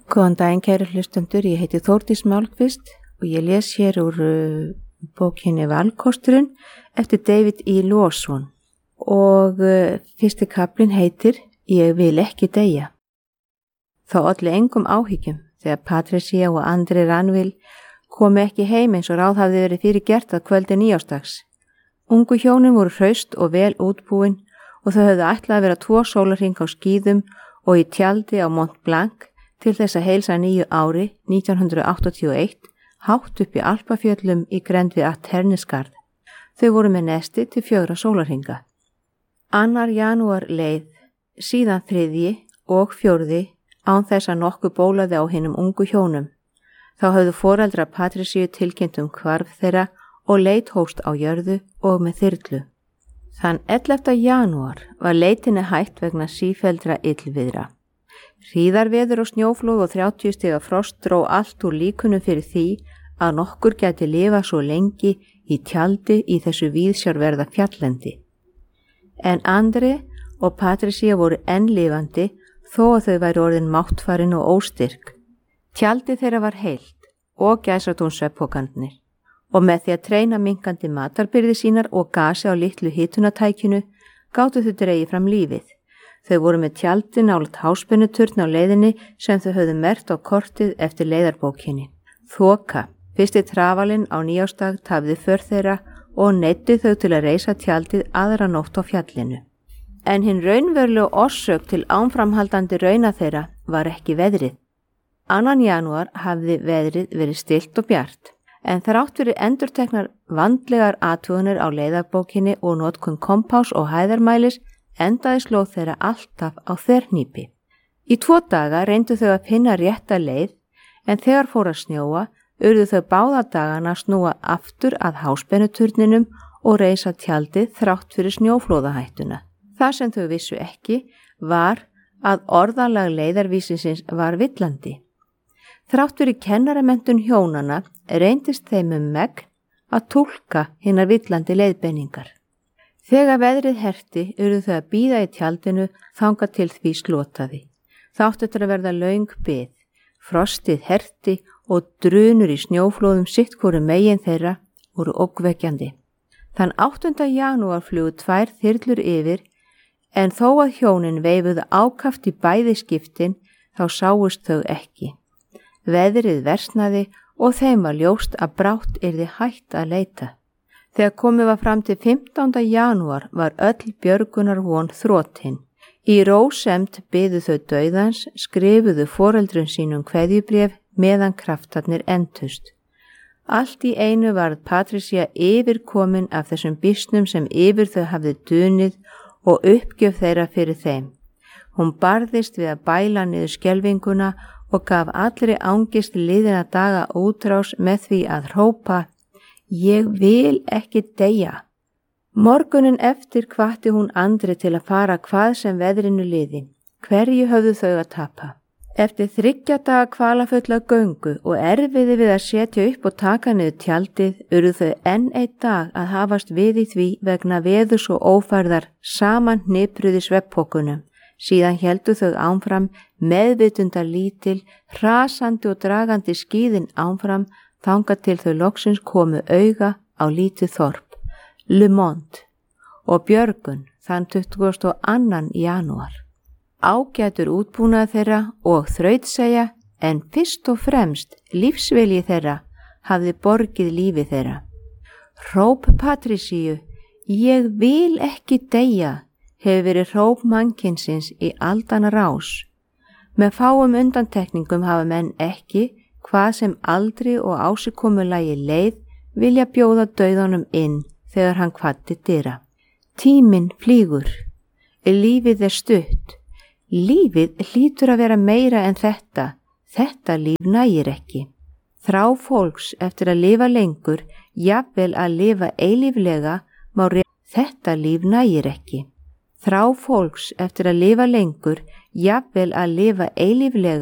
Góðan daginn kæru hlustendur, ég heiti Þórdís Málkvist og ég les hér úr bókinni Valkosturinn eftir David E. Lawson og fyrsti kaflinn heitir Ég vil ekki deyja. Þá olli engum áhyggjum þegar Patricia og Andri Ranvil komu ekki heim eins og ráð hafði verið fyrir gert að kvöldi nýjársdags. Ungu hjónin voru hraust og vel útbúin og þau höfðu ætlað að vera 2 sólarhring á skíðum og í tjaldi á Mont Blanc til þess að heilsa nýju ári 1981 hátt upp í Alpafjöllum í grennd við Aternisgarð. Þau voru með nesti til 4 sólarhringa. 2. janúar leið, síðan 3. og 4. án þess að nokkuð bólaði á hinum ungu hjónum. Þá höfðu foreldrar Patricia tilkynnt hvarf þeirra og leit hófst á jörðu og með þyrlu. Þann 11. janúar var leitinni hætt vegna sífelldra illviðra. Hríðarveður og snjóflóð og 30 stiga frost dró allt úr líkunum fyrir því að nokkur gæti lifa svo lengi í tjaldi í þessu víðsjárverða fjalllendi. En Andri og Patricia voru enn lifandi þó að þau væru orðin máttfarin og óstyrk. Tjaldi þeirra var heilt og gæsatún svefnpokarnir og með því að treyna minkandi matarbyrði sínar og gasi á litlu hitunatækinu gátu þau dregið fram lífið. Þau voru með tjaldi nálægt háspennuturn á leiðinni sem þau höfðu merkt á kortið eftir leiðarbókinni. Þoka, fyrsti trafalinn á nýjársdag tafði för þeirra og neyddi þau til að reisa tjaldið aðra nótt á fjallinu. En hinn raunverulegu orsök til áframhaldandi rauna þeirra var ekki veðrið. 2. janúar hafði veðrið verið stillt og bjart, en þrátt fyrir endurteknar vandlegar athuganir á leiðarbókinni og notkun kompás og hæðarmælis endaði slóð þeirra alltaf á þverhnípi. Í 2 daga reyndu þau að finna rétta leið, en þegar fór að snjóa urðu þau báða dagana að snúa aftur að háspennuturninum og reisa tjaldið þrátt fyrir snjóflóðahættuna. Það sem þau vissu ekki var að orðalag leiðarvísinsins var villandi. Þrátt fyrir kennaramenntun hjónana reyndist þeim megn að túlka hinar villandi leiðbeiningar. Þegar veðrið herti urðu þau að bíða í tjaldinu þangað til því slotaði. Það átti að verða löng bið. Frostið herti og drunur í snjóflóðum sitt hvoru megin þeirra voru ógnvekjandi. Þann 8. janúar flugu 2 þyrlur yfir, en þó að hjónin veifuðu ákaft í bæði skiptin þá sáust þau ekki. Veðrið versnaði og þeim var ljóst að brátt yrði hætt að leita. Þegar komið var fram til 15. janúar var öll björgunar von þrotin. Í rósemd biðu þau dauðans, skrifuðu foreldrum sínum kveðjubréf meðan kraftarnir entust. Allt í einu varð Patricia yfirkomin af þessum býsnum sem yfir þau hafði dunið og uppgjöf þeirra fyrir þeim. Hún barðist við að bæla niður skelfinguna og gaf allri angist liðina daga útrás með því að hrópa Ég vil ekki deyja. Morgunin eftir hvatti hún Andri til að fara hvað sem veðrinu liði. Hverju höfðu þau að tapa? Eftir 3 daga kvalafulla göngu og erfiði við að setja upp og taka niður tjaldið urðu þau enn einn dag að hafast við í því vegna veðurs og ófærðar saman hnipruði svefnpokunum. Síðan héldu þau áfram meðvitundar lítil, hrasandi og dragandi skíðin áfram þangað til þau loksins komu auga á lítið þorp, Le Monde og björgun þann 22. janúar. Ágætur útbúnað þeirra og þrautseigja en fyrst og fremst lífsvilji þeirra hafði borgið lífi þeirra. Hróp Patriciu, ég vil ekki deyja, hefur verið hróp mannkynsins í aldanna rás. Með fáum undantekningum hafa menn ekki, hvað sem aldri og ásikomulagi leið, vilja bjóða dauðanum inn þegar hann kvaddi dyra. Tíminn flýgur. Lífið er stutt. Lífið hlýtur að vera meira en þetta. Þetta líf nægir ekki. Þrá fólks eftir að lifa lengur, jafnvel að lifa eilíflega, þetta líf nægir ekki. Þrá fólks eftir að lifa lengur, jafnvel að lifa eilíflega